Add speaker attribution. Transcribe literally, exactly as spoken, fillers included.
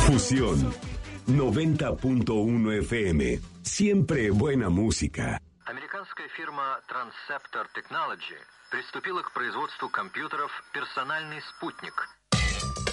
Speaker 1: Fusión noventa punto uno эф эм. Siempre buena música.
Speaker 2: Американская фирма Transceptor Technology приступила к производству компьютеров «Персональный спутник»,